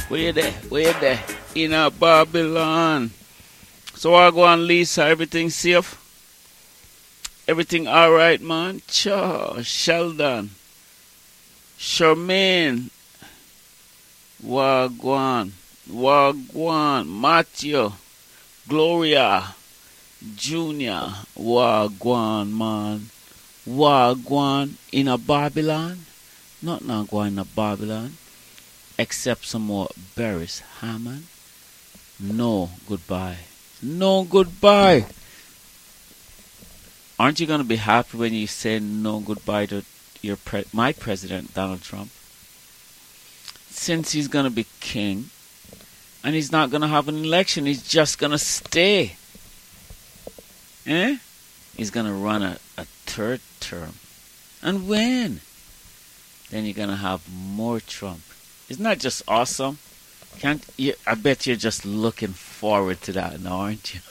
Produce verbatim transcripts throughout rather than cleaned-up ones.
Where you there? Where you there? In a Babylon. So I go on, Lisa. Everything safe? Everything all right, man? Cha, Sheldon. Charmaine. Wagwan. Wagwan. Matthew. Gloria. Junior. Wagwan, man. Wagwan in a Babylon? Not now going in a Babylon. Except some more Beres Hammond. No goodbye. No goodbye. Aren't you going to be happy when you say no goodbye to your pre- my president, Donald Trump? Since he's going to be king and he's not going to have an election, he's just going to stay. Eh? He's going to run a, a third term. And when? Then you're going to have more Trump. Isn't that just awesome? Can't you? I bet you're just looking forward to that now, aren't you?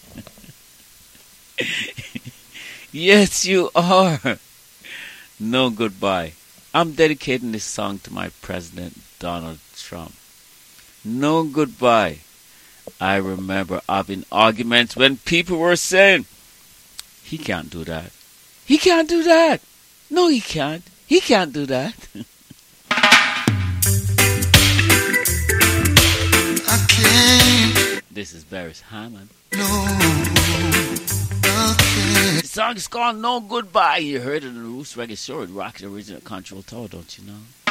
Yes, you are. No goodbye. I'm dedicating this song to my president, Donald Trump. No goodbye. I remember having arguments when people were saying, he can't do that. He can't do that. No, he can't. He can't do that. I can't. This is Beres Hammond. No. Okay. The song is called No Goodbye. You heard it on the Roots Reggae Show. It rocks the original Control Tower, don't you know?